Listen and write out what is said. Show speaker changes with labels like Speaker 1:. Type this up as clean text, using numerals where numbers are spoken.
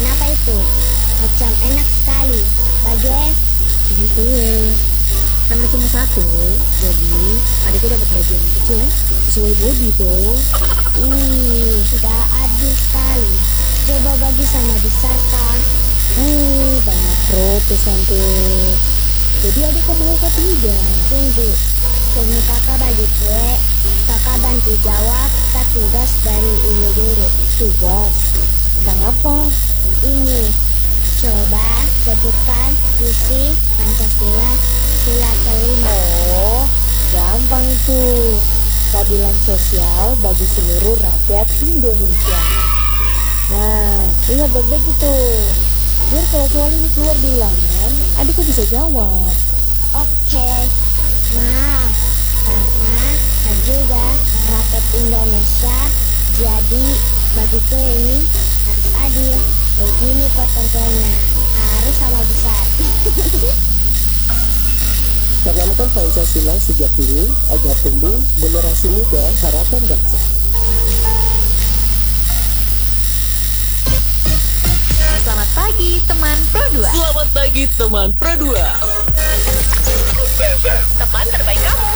Speaker 1: Kenapa itu? Macam enak sekali. Bagus.
Speaker 2: Gitu ya. Karena cuma satu, jadi adikku dapat baju yang kecil ya, sesuai body tuh.
Speaker 1: Tidak adil sekali. Coba bagi sama besar kah?
Speaker 2: Banyak protes tante. Jadi adikku mau kah tidak?
Speaker 1: Tunggu. Sebelum kakak bagi kue, kakak bantu jawab satu tugas dari ibu guru.
Speaker 2: Tugas? Tentang apa?
Speaker 1: Ini, coba sebutkan visi Pancasila sila kelima.
Speaker 2: Oh, gampang itu. Keadilan sosial bagi seluruh rakyat Indonesia. Nah, ingat baik-baik itu. Biar kalau soal ini keluar di ulangan, adikku bisa jawab.
Speaker 1: Oke. Nah, karena saya juga rakyat Indonesia, jadi bagi kue ini harus adil. Begini pertentuannya, harus sama besar.
Speaker 3: Tanamkan Pancasila sejak dini agar tumbuh generasi muda harapan bangsa.
Speaker 4: Selamat pagi teman Pro 2.
Speaker 3: Selamat pagi teman Pro 2.
Speaker 4: Teman terbaik kamu.